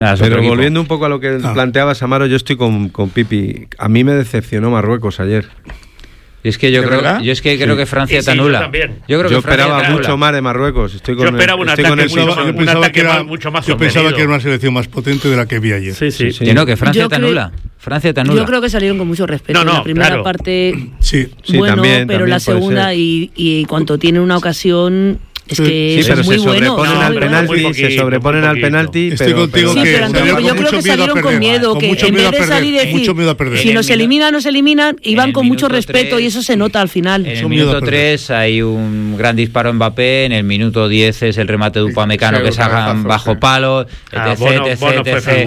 Pero volviendo un poco a lo que planteabas, Amaro, yo estoy con Pipi. A mí me decepcionó Marruecos ayer. Es que yo creo que Francia te anula. Yo esperaba mucho más de Marruecos. Yo esperaba un ataque mucho más. Yo pensaba que era una selección más potente de la que vi ayer. Sí. Que Francia te anula. Francia te anula. Yo creo que salieron con mucho respeto. La primera parte, bueno, también, pero la segunda y cuando tiene una ocasión. Es que pero es muy bueno. Se sobreponen al penalti. Estoy contigo pero yo creo que salieron con miedo, que en vez de salir y decir, si nos eliminan, iban con mucho respeto y eso se nota al final. En el minuto 3 hay un gran disparo en Mbappé, en el minuto 10 es el remate de Upamecano que sacan bajo palo, etc.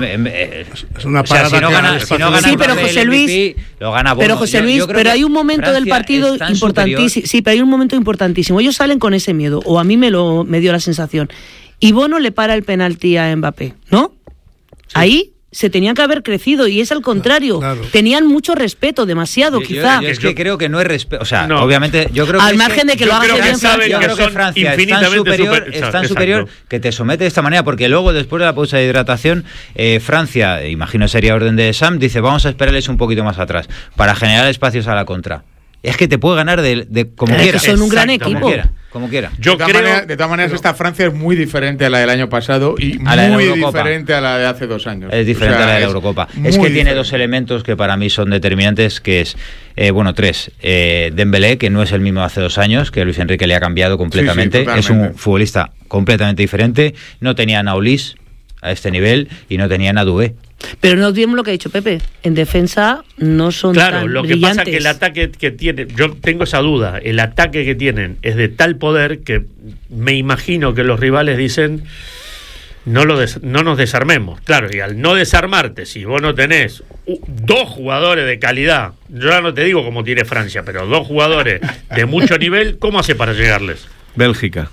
Es una parada. Sí, pero José Luis, lo gana Bono. Pero hay un momento del partido importantísimo. Sí, pero hay un momento importantísimo. Ellos salen con ese miedo, o a mí me dio la sensación. Y Bono le para el penalti a Mbappé, ¿no? Sí. Ahí se tenían que haber crecido y es al contrario. Claro. Tenían mucho respeto, demasiado, quizá. Yo es que creo que no es respeto. O sea, obviamente, yo creo que. Al margen de que lo haga bien Francia. Yo creo que Francia es tan superior que te somete de esta manera, porque luego, después de la pausa de hidratación, Francia, imagino sería orden de Sam, dice: vamos a esperarles un poquito más atrás para generar espacios a la contra. Es que te puede ganar de como quiera. Son un gran equipo. Como quiera. De todas maneras, esta Francia es muy diferente a la del año pasado y muy diferente a la de hace 2 años. Es diferente a la de la Eurocopa. Es que tiene 2 elementos que para mí son determinantes, que es, 3. Dembélé, que no es el mismo de hace 2 años, que Luis Enrique le ha cambiado completamente. Es un futbolista completamente diferente. No tenía a Naulis a este nivel y no tenía a Dubé. Pero no olvidemos lo que ha dicho Pepe. En defensa no son tan lo que brillantes. pasa es que el ataque que tiene, yo tengo esa duda, el ataque que tienen es de tal poder que me imagino que los rivales dicen no nos desarmemos. Claro, y al no desarmarte, si vos no tenés 2 jugadores de calidad, yo ya no te digo como tiene Francia, pero 2 jugadores de mucho nivel, ¿cómo hace para llegarles? Bélgica.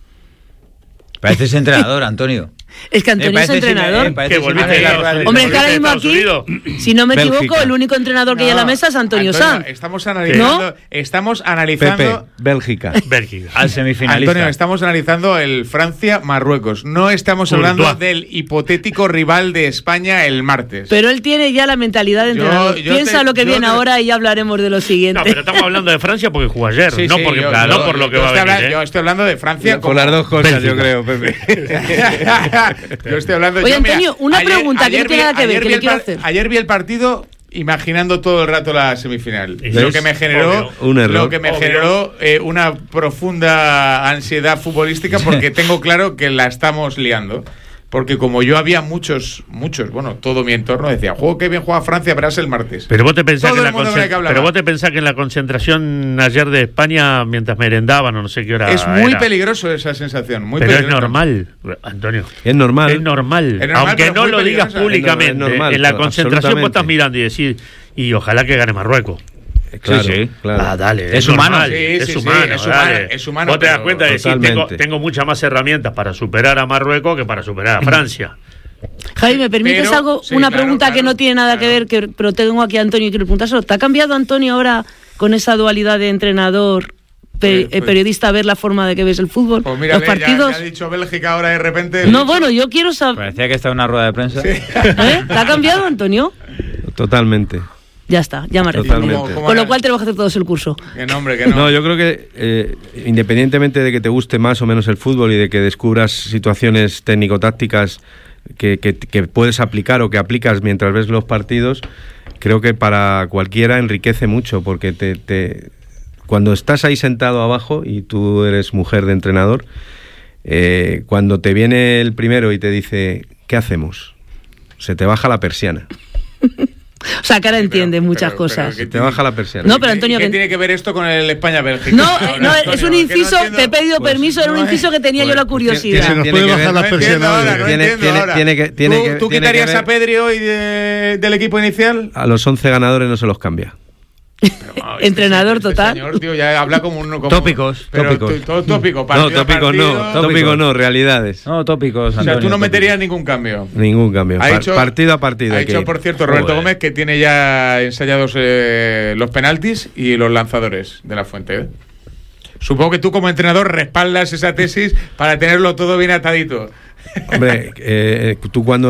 Pareces entrenador, Antonio. Es que Antonio es entrenador. Hombre, es que ahora mismo aquí, si no me equivoco, el único entrenador que hay en la mesa es Antonio Sanz. Estamos analizando Pepe, Bélgica. Al semifinalista. Antonio, estamos analizando el Francia-Marruecos. No estamos hablando del hipotético rival de España el martes. Pero él tiene ya la mentalidad de entrenador. Piensa lo que viene ahora y ya hablaremos de lo siguiente. No, pero estamos hablando de Francia porque jugó ayer, no por lo que va a venir. Yo estoy hablando de Francia por las 2 cosas, yo creo, Pepe. Yo estoy hablando. Oye, Antonio, una pregunta que no tiene nada que ver, que le quiero hacer. Ayer vi el partido imaginando todo el rato la semifinal. Lo que me generó una profunda ansiedad futbolística, porque tengo claro que la estamos liando. Porque como yo había muchos, bueno, todo mi entorno decía, qué bien juega Francia, verás el martes. Pero vos te pensás que en la concentración ayer de España, mientras merendaban o no sé qué hora es muy peligroso esa sensación, muy pero peligroso. Es normal, Antonio. Es normal. Es normal, aunque no lo digas públicamente. Normal, en la concentración vos estás mirando y decís, y ojalá que gane Marruecos. Claro, sí. Dale, es humano. Es humano. Vos te das cuenta de decir, tengo muchas más herramientas para superar a Marruecos que para superar a Francia. Javi, ¿me permites una pregunta que no tiene nada que ver, pero tengo aquí a Antonio y quiero preguntárselo? ¿Te ha cambiado, Antonio, ahora con esa dualidad de entrenador, periodista, a ver la forma de que ves el fútbol? Pues mírale, los partidos. Ya ha dicho Bélgica ahora de repente. No, bueno, yo quiero saber. Parecía que está en una rueda de prensa. Sí. ¿Te ha cambiado, Antonio? Totalmente. Ya está, ya me respondido. Con lo cual tenemos que hacer todos el curso. Que no, hombre, que no. No, yo creo que independientemente de que te guste más o menos el fútbol y de que descubras situaciones técnico-tácticas que puedes aplicar o que aplicas mientras ves los partidos, creo que para cualquiera enriquece mucho, porque cuando estás ahí sentado abajo y tú eres mujer de entrenador, cuando te viene el primero y te dice, ¿qué hacemos? Se te baja la persiana. O sea, que ahora entiendes muchas cosas. Que te baja la persiana. No, pero Antonio, ¿Qué tiene que ver esto con el España-Bélgica? No, Antonio, es un inciso, te he pedido permiso, era un inciso que tenía yo la curiosidad. Se nos puede bajar la persiana. ¿Tú quitarías a Pedri hoy del equipo inicial? A los 11 ganadores no se los cambia. Entrenador total. Señor, tío, ya habla como tópicos. Todo tópico. Tópicos no, realidades. No, tópicos. O sea, tú no meterías ningún cambio. Ningún cambio. Partido a partido. Ha dicho, por cierto, Roberto Gómez, que tiene ya ensayados los penaltis y los lanzadores de la Fuente. Supongo que tú como entrenador respaldas esa tesis para tenerlo todo bien atadito. Hombre, tú cuando